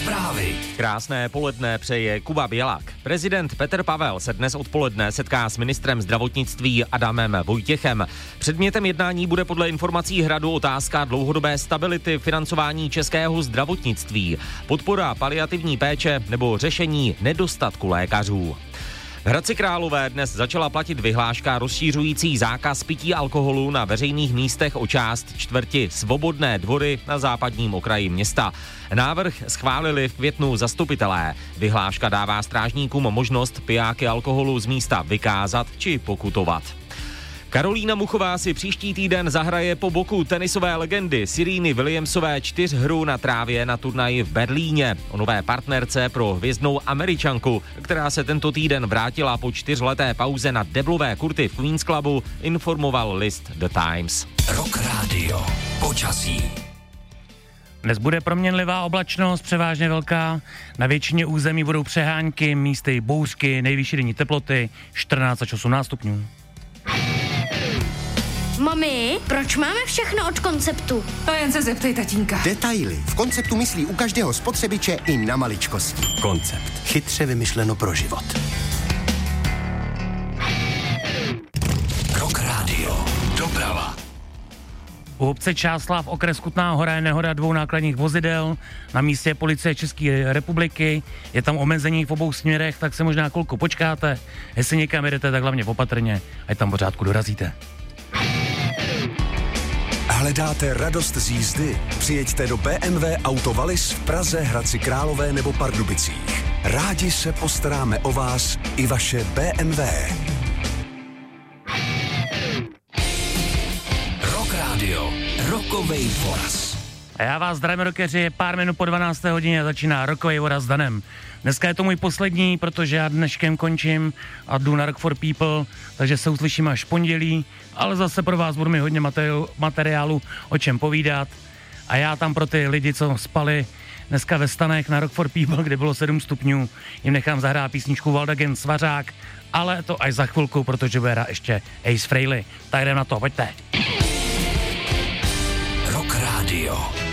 Zprávy. Krásné poledne přeje Kuba Bělak. Prezident Petr Pavel se dnes odpoledne setká s ministrem zdravotnictví Adamem Vojtěchem. Předmětem jednání bude podle informací Hradu otázka dlouhodobé stability financování českého zdravotnictví, podpora paliativní péče nebo řešení nedostatku lékařů. V Hradci Králové dnes začala platit vyhláška rozšiřující zákaz pití alkoholu na veřejných místech o část čtvrti Svobodné dvory na západním okraji města. Návrh schválili v květnu zastupitelé. Vyhláška dává strážníkům možnost pijáky alkoholu z místa vykázat či pokutovat. Karolína Muchová si příští týden zahraje po boku tenisové legendy Sereny Williamsové 4hru na trávě na turnaji v Berlíně. O nové partnerce pro hvězdnou Američanku, která se tento týden vrátila po 4leté pauze na deblové kurty v Queen's Clubu, informoval list The Times. Rock Radio. Počasí. Dnes bude proměnlivá oblačnost, převážně velká. Na většině území budou přehánky, místy bouřky, nejvyšší denní teploty 14 až 18 stupňů. Mami, proč máme všechno od Konceptu? To jen se zeptej tatínka. Detaily. V Konceptu myslí u každého spotřebiče i na maličkosti. Koncept. Chytře vymyšleno pro život. Rock Radio. Doprava. U obce Čáslav, okres Kutná Hora, je nehoda 2 nákladních vozidel. Na místě policie České republiky. Je tam omezení v obou směrech, tak se možná chvilku počkáte. Jestli někam jedete, tak hlavně opatrně, ať tam pořádku dorazíte. Hledáte radost z jízdy? Přijeďte do BMW Auto Wallis v Praze, Hradci Králové nebo Pardubicích. Rádi se postaráme o vás i vaše BMW. Rock Radio. Rockovej voraz. A já vás zdravím, rockeři, pár minut po 12. hodině začíná Rockovej voraz s Danem. Dneska je to můj poslední, protože já dneškem končím a jdu na Rock for People, takže se uslyšíme až v pondělí, ale zase pro vás budu mít hodně materiálu o čem povídat. A já tam pro ty lidi, co spali dneska ve stanech na Rock for People, kde bylo 7 stupňů, jim nechám zahrát písničku Valdagen Svařák, ale to až za chvilku, protože bude hrát ještě Ace Frehley. Tak jdem na to, pojďte. Rock Radio.